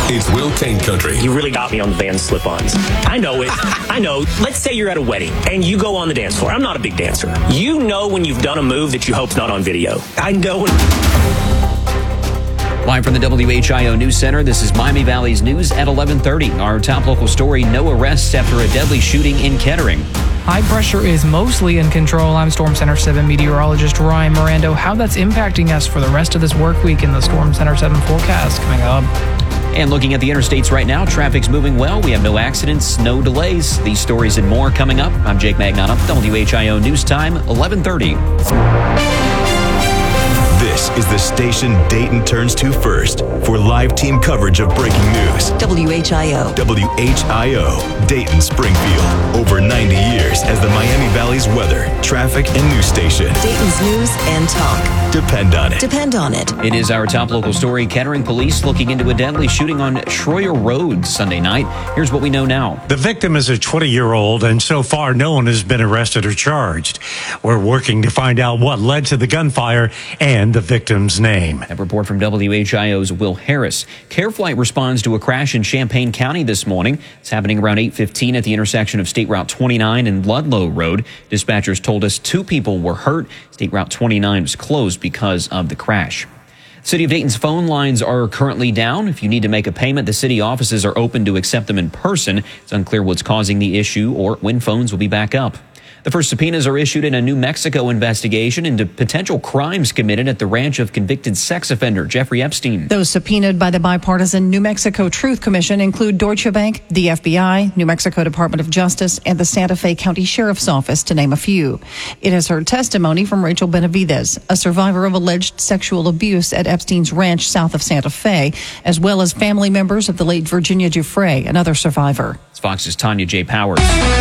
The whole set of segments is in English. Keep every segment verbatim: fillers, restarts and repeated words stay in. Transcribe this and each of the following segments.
It's Will Kane Country. You really got me on the Van slip-ons. I know it. I know. Let's say you're at a wedding and you go on the dance floor. I'm not a big dancer. You know when you've done a move that you hope's not on video. I know when... Live from the W H I O News Center, this is Miami Valley's News at eleven thirty. Our top local story, no arrests after a deadly shooting in Kettering. High pressure is mostly in control. I'm Storm Center seven meteorologist Ryan Mirando. How that's impacting us for the rest of this work week in the Storm Center seven forecast coming up. And looking at the interstates right now, traffic's moving well. We have no accidents, no delays. These stories and more coming up. I'm Jake Magnotta, W H I O News Time, eleven thirty. This is the station Dayton turns to first for live team coverage of breaking news. W H I O. W H I O, Dayton Springfield. Over ninety years as the Miami Valley's weather, traffic, and news station. Dayton's news and talk. Depend on it. Depend on it. It is our top local story. Kettering police looking into a deadly shooting on Schroyer Road Sunday night. Here's what we know now. The victim is a twenty-year-old, and so far no one has been arrested or charged. We're working to find out what led to the gunfire and the victim's name. A report from W H I O's Will Harris. CareFlight responds to a crash in Champaign County this morning. It's happening around eight fifteen at the intersection of State Route twenty-nine and Ludlow Road. Dispatchers told us two people were hurt. State Route twenty-nine was closed because of the crash. City of Dayton's phone lines are currently down. If you need to make a payment, the city offices are open to accept them in person. It's unclear what's causing the issue or when phones will be back up. The first subpoenas are issued in a New Mexico investigation into potential crimes committed at the ranch of convicted sex offender Jeffrey Epstein. Those subpoenaed by the bipartisan New Mexico Truth Commission include Deutsche Bank, the F B I, New Mexico Department of Justice, and the Santa Fe County Sheriff's Office, to name a few. It has heard testimony from Rachel Benavides, a survivor of alleged sexual abuse at Epstein's ranch south of Santa Fe, as well as family members of the late Virginia Giuffre, another survivor. It's Fox's Tanya J. Powers.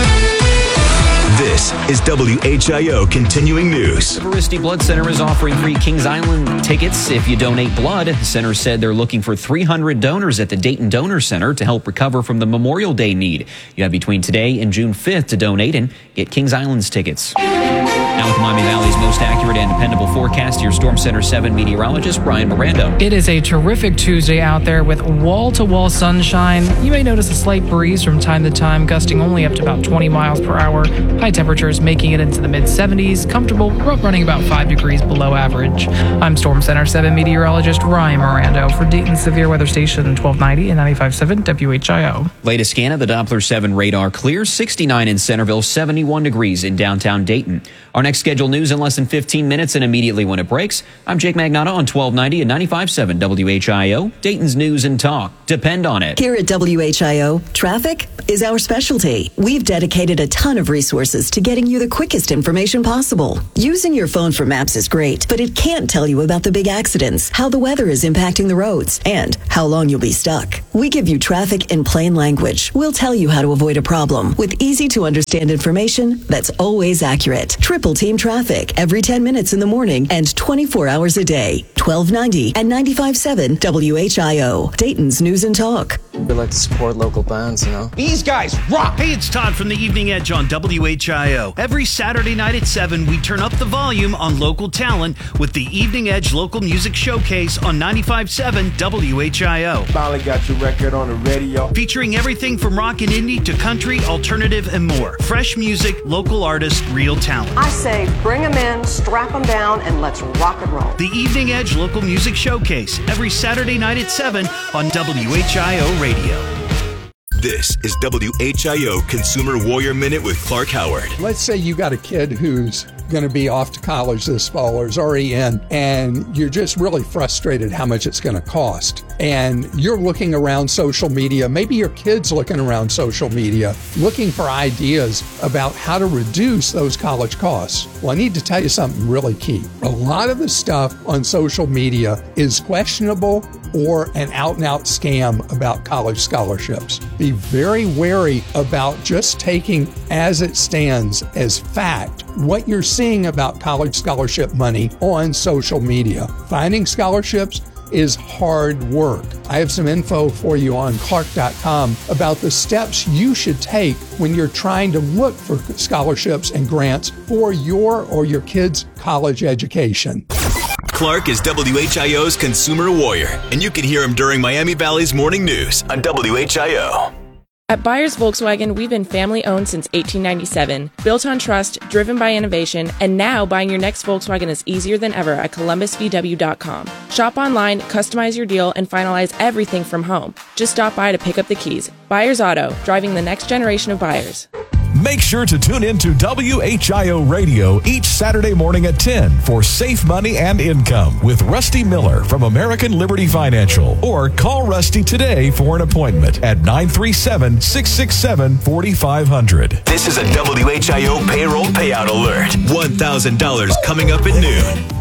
This is W H I O Continuing News. The Veristi Blood Center is offering free Kings Island tickets if you donate blood. The center said they're looking for three hundred donors at the Dayton Donor Center to help recover from the Memorial Day need. You have between today and June fifth to donate and get Kings Island's tickets. Now with Miami Valley's most accurate and dependable forecast, your Storm Center seven meteorologist, Ryan Mirando. It is a terrific Tuesday out there with wall-to-wall sunshine. You may notice a slight breeze from time to time, gusting only up to about twenty miles per hour. High temperatures making it into the mid seventies, comfortable, running about five degrees below average. I'm Storm Center seven meteorologist Ryan Mirando for Dayton Severe Weather Station twelve ninety and ninety-five point seven W H I O. Latest scan of the Doppler seven radar clear, sixty-nine in Centerville, seventy-one degrees in downtown Dayton. Our next scheduled news in less than fifteen minutes and immediately when it breaks. I'm Jake Magnotta on twelve ninety and ninety-five point seven W H I O, Dayton's news and talk. Depend on it. Here at W H I O, traffic is our specialty. We've dedicated a ton of resources to getting you the quickest information possible. Using your phone for maps is great, but it can't tell you about the big accidents, how the weather is impacting the roads, and how long you'll be stuck. We give you traffic in plain language. We'll tell you how to avoid a problem with easy to understand information that's always accurate. Triple Team Traffic every ten minutes in the morning and twenty-four hours a day. twelve ninety and ninety-five point seven W H I O, Dayton's News and Talk. We like to support local bands, you know. These guys rock! Hey, it's Todd from the Evening Edge on W H I O. Every Saturday night at seven, we turn up the volume on local talent with the Evening Edge Local Music Showcase on ninety-five point seven W H I O. Finally got your record on the radio. Featuring everything from rock and indie to country, alternative, and more. Fresh music, local artists, real talent. I say bring them in, strap them down, and let's rock and roll. The Evening Edge Local Music Showcase every Saturday night at seven on W H I O Radio. This is W H I O Consumer Warrior Minute with Clark Howard. Let's say you got a kid who's going to be off to college this fall or is already in, and you're just really frustrated how much it's going to cost. And you're looking around social media, maybe your kid's looking around social media, looking for ideas about how to reduce those college costs. Well, I need to tell you something really key. A lot of the stuff on social media is questionable or an out-and-out scam about college scholarships. Be very wary about just taking as it stands as fact what you're seeing about college scholarship money on social media. Finding scholarships is hard work. I have some info for you on clark dot com about the steps you should take when you're trying to look for scholarships and grants for your or your kids' college education. Clark is W H I O's consumer warrior, and you can hear him during Miami Valley's morning news on W H I O. At Byers Volkswagen, we've been family-owned since eighteen ninety-seven, built on trust, driven by innovation, and now buying your next Volkswagen is easier than ever at Columbus V W dot com. Shop online, customize your deal, and finalize everything from home. Just stop by to pick up the keys. Byers Auto, driving the next generation of buyers. Make sure to tune in to W H I O Radio each Saturday morning at ten for Safe Money and Income with Rusty Miller from American Liberty Financial. Or call Rusty today for an appointment at nine three seven, six six seven, four five zero zero. This is a W H I O payroll payout alert. one thousand dollars coming up at noon.